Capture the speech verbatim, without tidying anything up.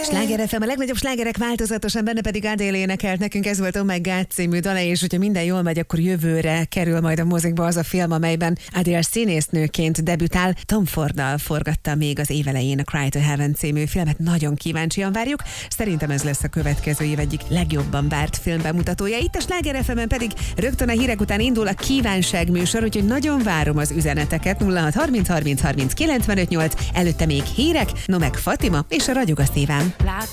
Sláger ef em, a legnagyobb slágerek változatosan, benne pedig Adele énekelt nekünk, ez volt Oh My God című dala, és hogyha minden jól megy, akkor jövőre kerül majd a mozikba az a film, amelyben Adele színésznőként debütál. Tom Forddal forgatta még az évelején a Cry to Heaven című filmet, nagyon kíváncsian várjuk. Szerintem ez lesz a következő év egyik legjobban várt filmbemutatója. Itt a Sláger ef emen pedig rögtön a hírek után indul a kívánság műsor, úgyhogy nagyon várom az üzeneteket. nulla hat harminc harminc harminc kilencvenöt nyolc, előtte még hírek, no meg Fatima és a ragyog a szívem.